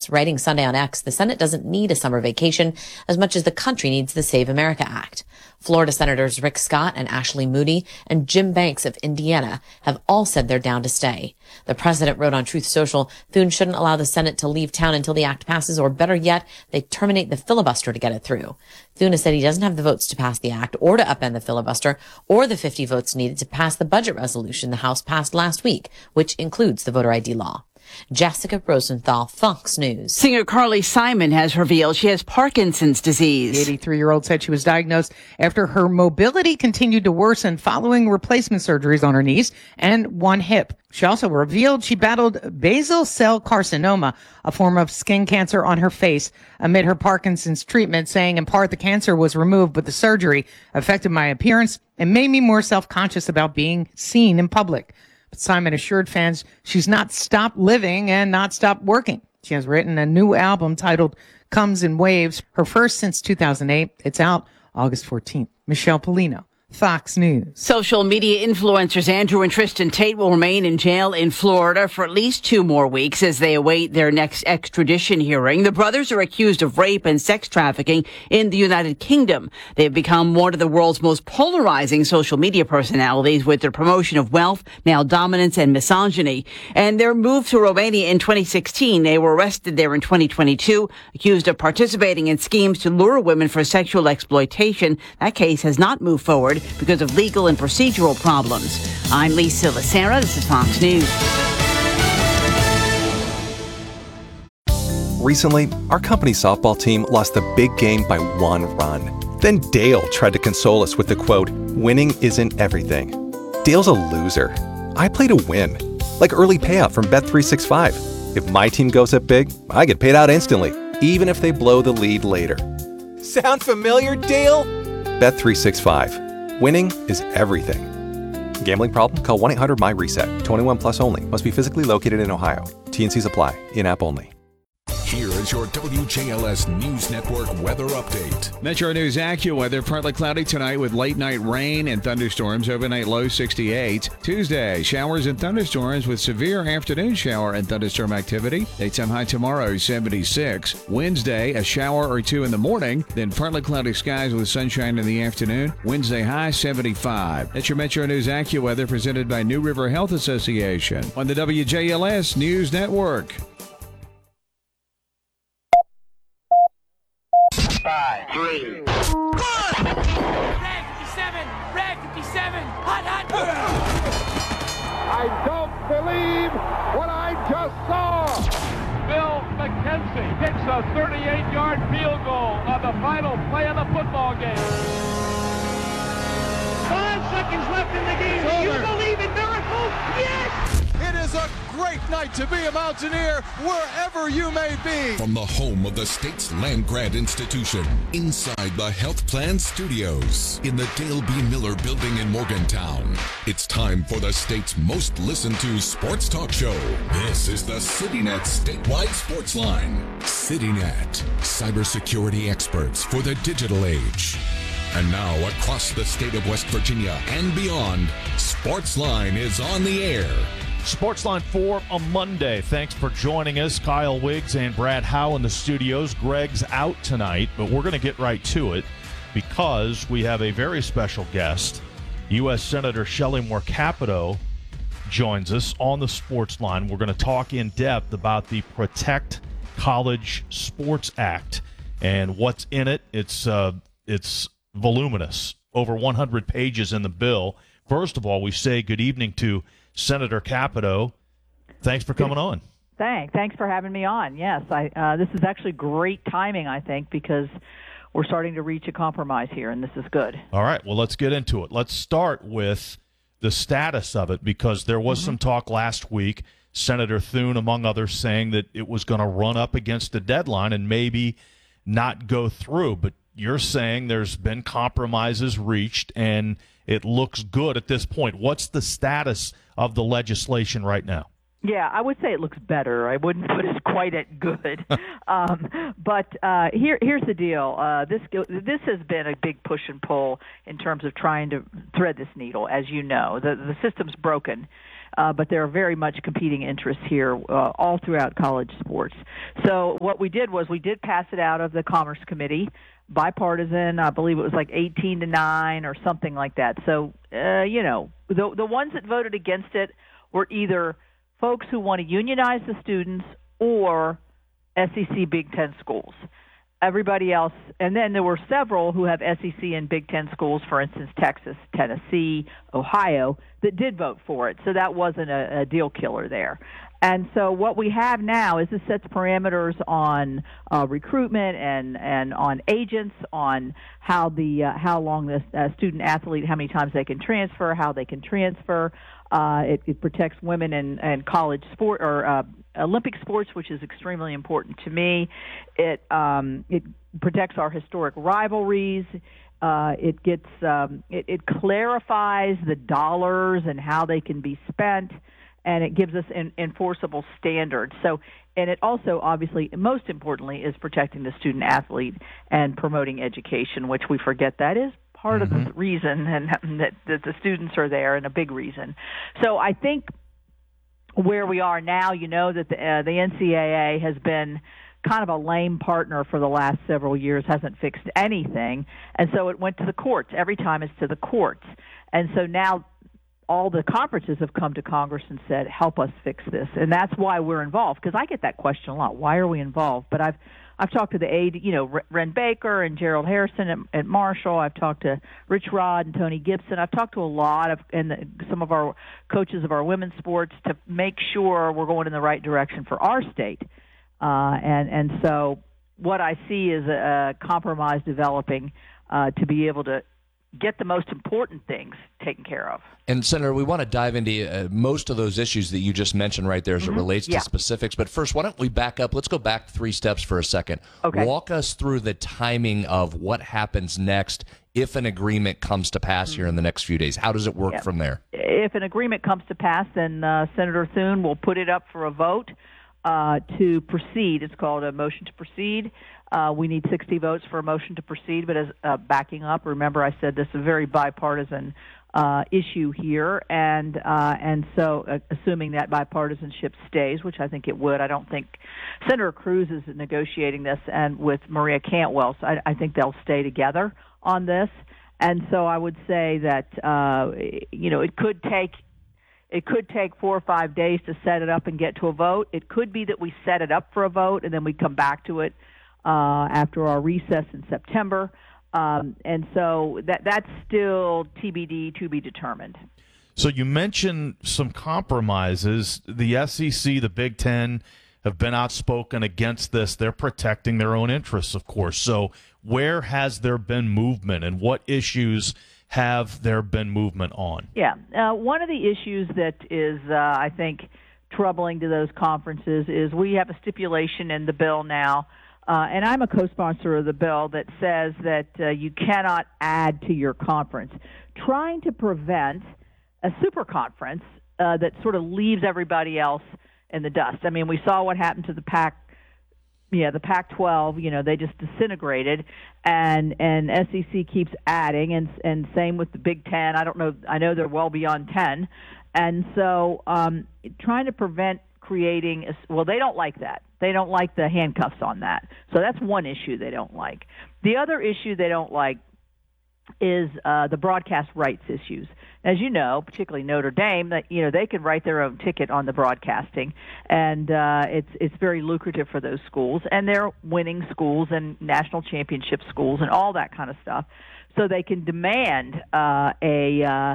House. Writing Sunday on X, the Senate doesn't need a summer vacation as much as the country needs the Save America Act. Florida Senators Rick Scott and Ashley Moody and Jim Banks of Indiana have all said they're down to stay. The president wrote on Truth Social, Thune shouldn't allow the Senate to leave town until the act passes, or better yet, they terminate the filibuster to get it through. Thune has said he doesn't have the votes to pass the act or to upend the filibuster or the 50 votes needed to pass the budget resolution the House passed last week, which includes the voter ID law. Jessica Rosenthal, Fox News. Singer Carly Simon has revealed she has Parkinson's disease. The 83-year-old said she was diagnosed after her mobility continued to worsen following replacement surgeries on her knees and one hip. She also revealed she battled basal cell carcinoma, a form of skin cancer on her face, amid her Parkinson's treatment, saying in part the cancer was removed, but the surgery affected my appearance and made me more self-conscious about being seen in public. But Simon assured fans she's not stopped living and not stopped working. She has written a new album titled Comes in Waves, her first since 2008. It's out August 14th. Michelle Polino, Fox News. Social media influencers Andrew and Tristan Tate will remain in jail in Florida for at least 2 more weeks as they await their next extradition hearing. The brothers are accused of rape and sex trafficking in the United Kingdom. They've become one of the world's most polarizing social media personalities with their promotion of wealth, male dominance, and misogyny. And their move to Romania in 2016, they were arrested there in 2022, accused of participating in schemes to lure women for sexual exploitation. That case has not moved forward because of legal and procedural problems. I'm Lisa Lacera. This is Fox News. Recently, our company softball team lost the big game by 1 run. Then Dale tried to console us with the quote, "Winning isn't everything." Dale's a loser. I play to win, like early payout from Bet365. If my team goes up big, I get paid out instantly, even if they blow the lead later. Sound familiar, Dale? Bet365. Winning is everything. Gambling problem? Call 1-800-MY-RESET. 21 plus only. Must be physically located in Ohio. T&Cs apply. In-app only. Here is your WJLS News Network weather update. Metro News AccuWeather, partly cloudy tonight with late night rain and thunderstorms. Overnight low 68. Tuesday, showers and thunderstorms with severe afternoon shower and thunderstorm activity. Daytime high tomorrow 76. Wednesday, a shower or 2 in the morning, then partly cloudy skies with sunshine in the afternoon. Wednesday high 75. That's your Metro News AccuWeather presented by New River Health Association on the WJLS News Network. 5, 3. Rag 57! Rag 57! Hot, hot! I don't believe what I just saw. Bill McKenzie hits a 38-yard field goal on the final play of the football game. 5 seconds left in the game. Do you believe in miracles? Yes! It is a great night to be a Mountaineer wherever you may be. From the home of the state's land grant institution, inside the Health Plan Studios, in the Dale B. Miller Building in Morgantown, it's time for the state's most listened to sports talk show. This is the CityNet Statewide Sports Line. CityNet, cybersecurity experts for the digital age. And now, across the state of West Virginia and beyond, Sportsline is on the air. Sportsline for a Monday. Thanks for joining us. Kyle Wiggs and Brad Howe in the studios. Greg's out tonight, but we're going to get right to it because we have a very special guest. U.S. Senator Shelley Moore Capito joins us on the Sportsline. We're going to talk in depth about the Protect College Sports Act and what's in it. It's voluminous, over 100 pages in the bill. First of all, we say good evening to Senator Capito. Thanks for coming on. Thanks for having me on. Yes, this is actually great timing, I think, because we're starting to reach a compromise here, and this is good. All right, well, let's get into it. Let's start with the status of it, because there was some talk last week, Senator Thune, among others, saying that it was going to run up against the deadline and maybe not go through. But you're saying there's been compromises reached, and it looks good at this point. What's the status of the legislation right now? Yeah, I would say it looks better. I wouldn't put it quite at good. But here's the deal. This has been a big push and pull in terms of trying to thread this needle. As you know, the system's broken, but there are very much competing interests here all throughout college sports. So what we did was we did pass it out of the Commerce Committee, bipartisan. I believe it was like 18-9 or something like that. So the ones that voted against it were either folks who want to unionize the students or SEC Big Ten schools. Everybody else, and then there were several who have SEC and Big Ten schools, for instance, Texas, Tennessee, Ohio, that did vote for it. So that wasn't a deal killer there. And so what we have now is this sets parameters on recruitment and on agents, on how long the student athlete, how many times they can transfer, how they can transfer. It protects women in college sport or Olympic sports, which is extremely important to me. It protects our historic rivalries. It clarifies the dollars and how they can be spent, and it gives us enforceable standards. So, and it also, obviously, most importantly, is protecting the student athlete and promoting education, which we forget that is part of the reason and that the students are there, and a big reason. So I think where we are now, that the NCAA has been kind of a lame partner for the last several years, hasn't fixed anything, and so it went to the courts. Every time it's to the courts. And so now all the conferences have come to Congress and said, help us fix this. And that's why we're involved, because I get that question a lot. Why are we involved? But I've talked to the aide, Ren Baker and Gerald Harrison at Marshall. I've talked to Rich Rod and Tony Gibson. I've talked to a lot of some of our coaches of our women's sports to make sure we're going in the right direction for our state. And so what I see is a compromise developing to be able to get the most important things taken care of. And Senator, we want to dive into most of those issues that you just mentioned right there as it relates to specifics. But first, why don't we back up? Let's go back 3 steps for a second. Okay. Walk us through the timing of what happens next if an agreement comes to pass here in the next few days. How does it work from there? If an agreement comes to pass, then Senator Thune will put it up for a vote to proceed. It's called a motion to proceed. We need 60 votes for a motion to proceed, but as backing up, remember I said this is a very bipartisan issue here, and so assuming that bipartisanship stays, which I think it would. I don't think Senator Cruz is negotiating this, and with Maria Cantwell, so I think they'll stay together on this. And so I would say that it could take 4 or 5 days to set it up and get to a vote. It could be that we set it up for a vote and then we come back to it after our recess in September. And so that's still TBD, to be determined. So you mentioned some compromises. The SEC, the Big Ten, have been outspoken against this. They're protecting their own interests, of course. So where has there been movement, and what issues have there been movement on? Yeah. One of the issues that is, I think, troubling to those conferences is we have a stipulation in the bill now, and I'm a co-sponsor of the bill that says that you cannot add to your conference, trying to prevent a super conference that sort of leaves everybody else in the dust. I mean, we saw what happened to the Pac-12, they just disintegrated, and SEC keeps adding, and same with the Big Ten. I know they're well beyond 10, and so trying to prevent creating, they don't like that. They don't like the handcuffs on that. So that's one issue they don't like. The other issue they don't like is the broadcast rights issues. As you know, particularly Notre Dame, that they can write their own ticket on the broadcasting, and it's very lucrative for those schools, and they're winning schools and national championship schools and all that kind of stuff. So they can demand a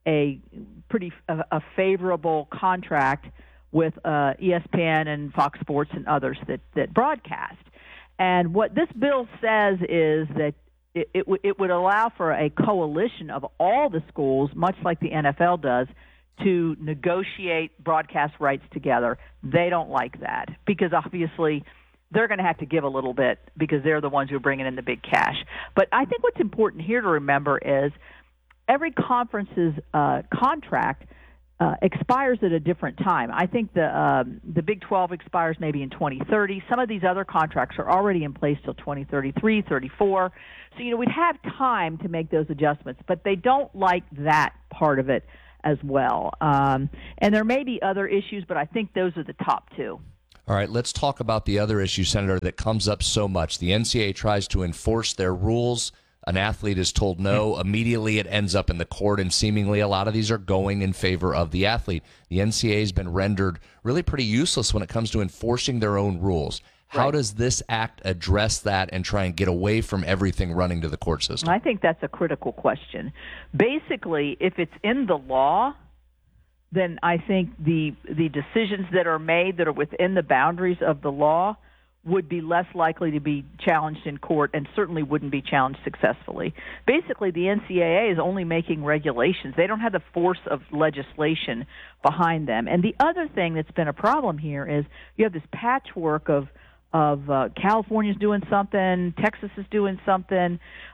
favorable contract with ESPN and Fox Sports and others that broadcast. And what this bill says is that it would allow for a coalition of all the schools, much like the NFL does, to negotiate broadcast rights together. They don't like that because obviously they're going to have to give a little bit because they're the ones who are bringing in the big cash. But I think what's important here to remember is every conference's contract expires at a different time. I think the Big 12 expires maybe in 2030. Some of these other contracts are already in place till 2033, 34. So, we'd have time to make those adjustments, but they don't like that part of it as well. And there may be other issues, but I think those are the top two. All right, let's talk about the other issue, Senator, that comes up so much. The NCAA tries to enforce their rules. An athlete is told no. Immediately it ends up in the court, and seemingly a lot of these are going in favor of the athlete. The NCAA has been rendered really pretty useless when it comes to enforcing their own rules. How does this act address that and try and get away from everything running to the court system? I think that's a critical question. Basically, if it's in the law, then I think the decisions that are made that are within the boundaries of the law would be less likely to be challenged in court and certainly wouldn't be challenged successfully. Basically, the NCAA is only making regulations. They don't have the force of legislation behind them. And the other thing that's been a problem here is you have this patchwork of California's doing something, Texas is doing something,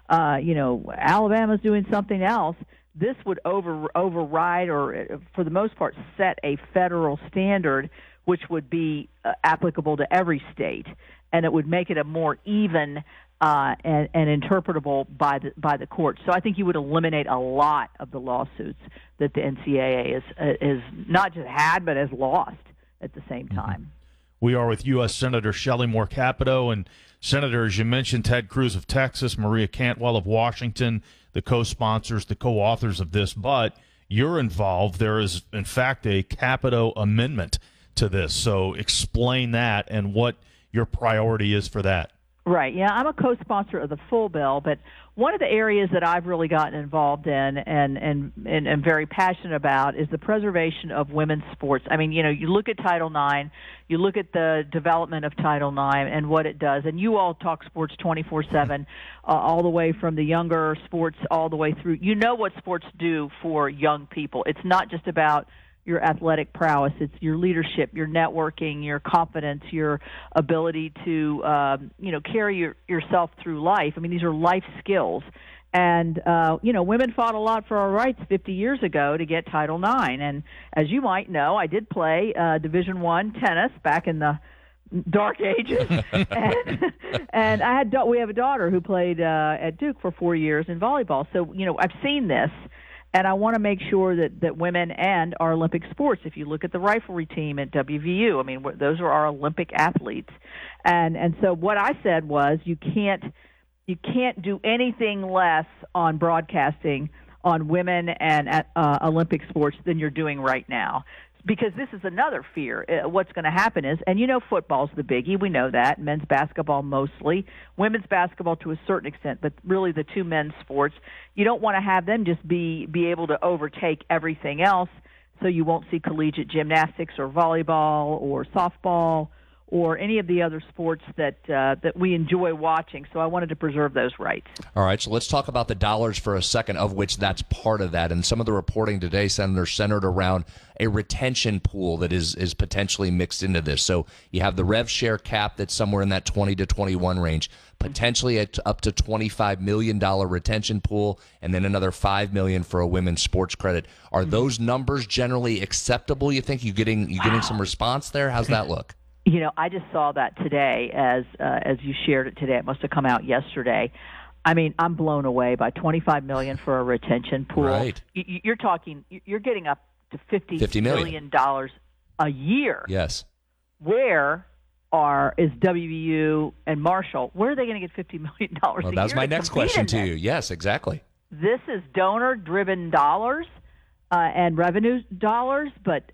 Alabama's doing something else. This would override or, for the most part, set a federal standard which would be applicable to every state, and it would make it a more even and interpretable by the courts. So I think you would eliminate a lot of the lawsuits that the NCAA is not just had, but has lost at the same time. We are with U.S. Senator Shelley Moore Capito, and Senator, as you mentioned, Ted Cruz of Texas, Maria Cantwell of Washington, the co-sponsors, the co-authors of this, but you're involved. There is, in fact, a Capito amendment to this. So explain that and what your priority is for that. Right. Yeah, I'm a co-sponsor of the full bill, but one of the areas that I've really gotten involved in and am very passionate about is the preservation of women's sports. I mean, you look at Title IX, you look at the development of Title IX and what it does, and you all talk sports 24/7, all the way from the younger sports all the way through. You know what sports do for young people. It's not just about your athletic prowess. It's your leadership, your networking, your confidence, your ability to, carry yourself through life. I mean, these are life skills. And, women fought a lot for our rights 50 years ago to get Title IX. And as you might know, I did play Division I tennis back in the dark ages. and we have a daughter who played at Duke for 4 years in volleyball. So, I've seen this. And I want to make sure that women and our Olympic sports, if you look at the riflery team at WVU, I mean, those are our Olympic athletes. And so what I said was you can't do anything less on broadcasting on women and Olympic sports than you're doing right now. Because this is another fear. What's going to happen is, and football's the biggie, we know that, men's basketball mostly, women's basketball to a certain extent, but really the two men's sports, you don't want to have them just be able to overtake everything else, so you won't see collegiate gymnastics or volleyball or softball or any of the other sports that we enjoy watching. So I wanted to preserve those rights. All right, so let's talk about the dollars for a second, of which that's part of that. And some of the reporting today, Senator, centered around a retention pool that is potentially mixed into this. So you have the rev share cap that's somewhere in that 20 to 21 range, potentially up to $25 million retention pool, and then another $5 million for a women's sports credit. Are those numbers generally acceptable? You think you getting some response there? How's that look? I just saw that today as you shared it today. It must have come out yesterday. I mean, I'm blown away by $25 million for a retention pool. Right. You're getting up to $50 million a year. Yes. Where is WVU and Marshall? Where are they going to get $50 million a year? That's my next question to you. Yes, exactly. This is donor-driven dollars. And revenue dollars, but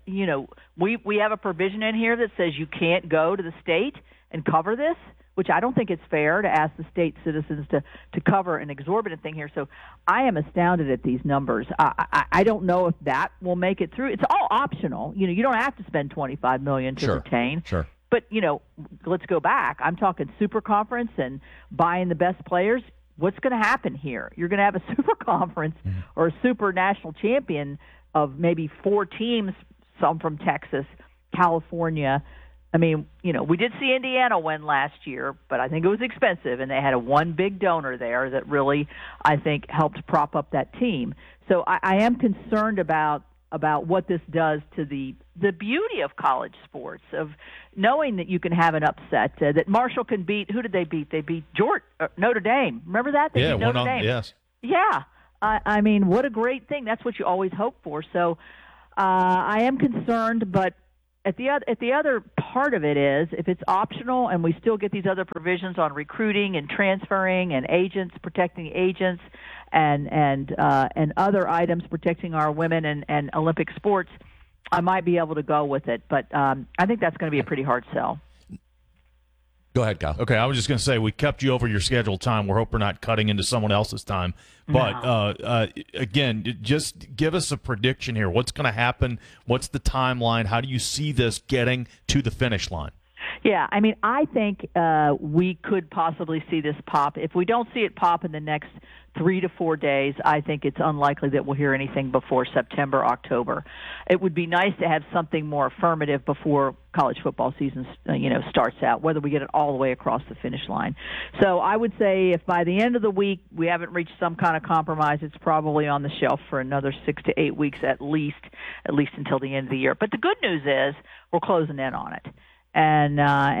we have a provision in here that says you can't go to the state and cover this, which I don't think it's fair to ask the state citizens to cover an exorbitant thing here. So I am astounded at these numbers. I don't know if that will make it through. It's all optional. You don't have to spend $25 million to retain. Sure. But let's go back. I'm talking super conference and buying the best players. What's going to happen here? You're going to have a super conference or a super national champion of maybe 4 teams, some from Texas, California. I mean, we did see Indiana win last year, but I think it was expensive, and they had one big donor there that really, I think, helped prop up that team. So I am concerned about about what this does to the beauty of college sports, of knowing that you can have an upset, that Marshall can beat. Who did they beat? They beat Notre Dame. Remember that? They beat Notre Dame. Yes. Yeah. I mean, what a great thing. That's what you always hope for. So I am concerned, but at the other part of it is, if it's optional and we still get these other provisions on recruiting and transferring and agents, protecting agents, and other items protecting our women and Olympic sports, I might be able to go with it. But I think that's going to be a pretty hard sell. Go ahead, Kyle. Okay, I was just going to say, we kept you over your scheduled time. We hope we're not cutting into someone else's time. But, again, just give us a prediction here. What's going to happen? What's the timeline? How do you see this getting to the finish line? Yeah, I mean, I think we could possibly see this pop. If we don't see it pop in the next 3 to 4 days, I think it's unlikely that we'll hear anything before September, October. It would be nice to have something more affirmative before college football season, starts out, whether we get it all the way across the finish line. So I would say if by the end of the week we haven't reached some kind of compromise, it's probably on the shelf for another 6 to 8 weeks at least until the end of the year. But the good news is we're closing in on it. And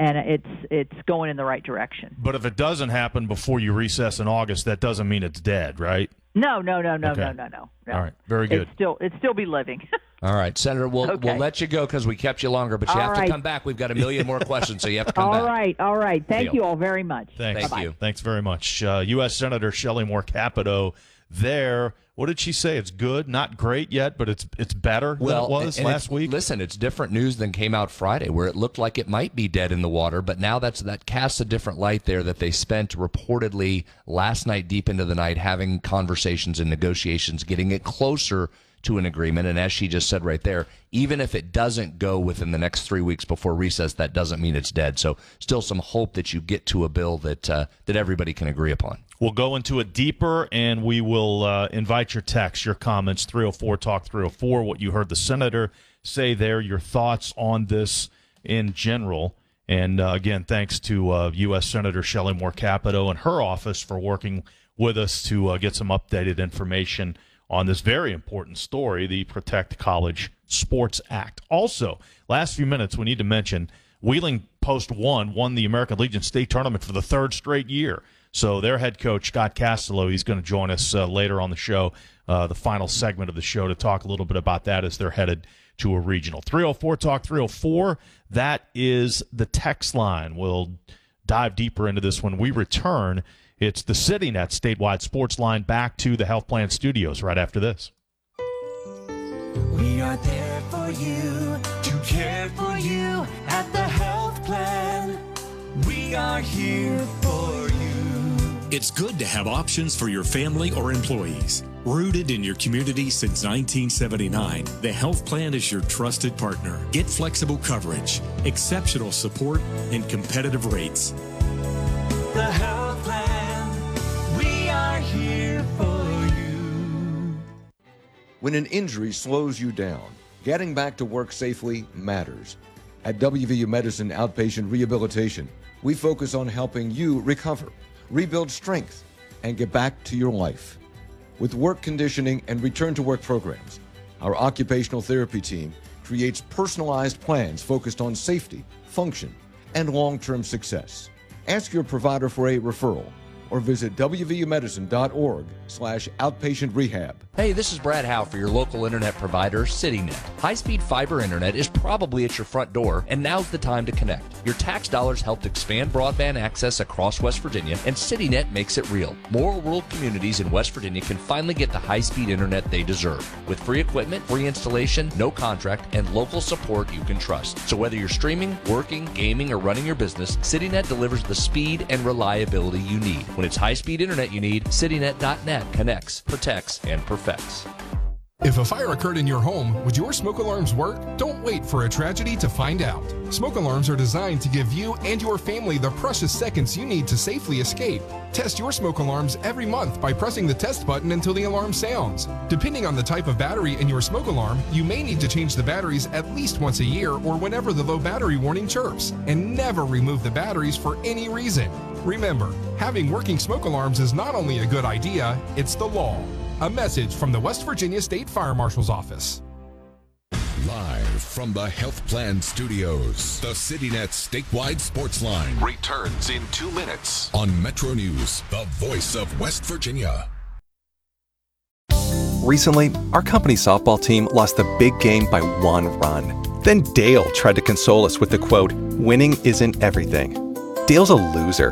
it's going in the right direction. But if it doesn't happen before you recess in August, that doesn't mean it's dead, right? No. Okay. No. All right, very good. It's still be living. All right, Senator, we'll let you go because we kept you longer, but you have to come back. We've got a million more questions, so you have to come back. All right. Thank you all very much. Thanks. Thank you. Thanks very much. U.S. Senator Shelley Moore Capito there. What did she say? It's good, not great yet, but it's better than it was last week? Listen, it's different news than came out Friday, where it looked like it might be dead in the water, but now that casts a different light there, that they spent reportedly last night deep into the night having conversations and negotiations, getting it closer to an agreement. And as she just said right there, even if it doesn't go within the next 3 weeks before recess, that doesn't mean it's dead. So still some hope that you get to a bill that everybody can agree upon. We'll go into it deeper, and we will invite your texts, your comments, 304-TALK-304, what you heard the senator say there, your thoughts on this in general. And, again, thanks to U.S. Senator Shelley Moore Capito and her office for working with us to get some updated information on this very important story, the Protect College Sports Act. Also, last few minutes, we need to mention Wheeling Post 1 won the American Legion State Tournament for the third straight year. So their head coach, Scott Castello, he's going to join us later on the show, the final segment of the show, to talk a little bit about that as they're headed to a regional. 304-TALK-304, that is the text line. We'll dive deeper into this when we return. It's the CityNet statewide sports line, back to the Health Plan Studios right after this. We are there for you, to care for you at the Health Plan. We are here for you. It's good to have options for your family or employees. Rooted in your community since 1979, the Health Plan is your trusted partner. Get flexible coverage, exceptional support, and competitive rates. The Health Plan, we are here for you. When an injury slows you down, getting back to work safely matters. At WVU Medicine Outpatient Rehabilitation, we focus on helping you recover, rebuild strength, and get back to your life. With work conditioning and return to work programs, our occupational therapy team creates personalized plans focused on safety, function, and long-term success. Ask your provider for a referral or visit wvumedicine.org/outpatient rehab. Hey, this is Brad Howe for your local internet provider, CityNet. High-speed fiber internet is probably at your front door, and now's the time to connect. Your tax dollars helped expand broadband access across West Virginia, and CityNet makes it real. More rural communities in West Virginia can finally get the high-speed internet they deserve. With free equipment, free installation, no contract, and local support you can trust. So whether you're streaming, working, gaming, or running your business, CityNet delivers the speed and reliability you need. When it's high-speed internet you need, CityNet.net connects, protects, and perfects. If a fire occurred in your home, would your smoke alarms work? Don't wait for a tragedy to find out. Smoke alarms are designed to give you and your family the precious seconds you need to safely escape. Test your smoke alarms every month by pressing the test button until the alarm sounds. Depending on the type of battery in your smoke alarm, you may need to change the batteries at least once a year or whenever the low battery warning chirps, and never remove the batteries for any reason. Remember, having working smoke alarms is not only a good idea, it's the law. A message from the West Virginia State Fire Marshal's Office. Live from the Health Plan Studios, the CityNet statewide sports line returns in 2 minutes on Metro News, the voice of West Virginia. Recently, our company softball team lost the big game by 1 run. Then Dale tried to console us with the quote, "Winning isn't everything." Dale's a loser.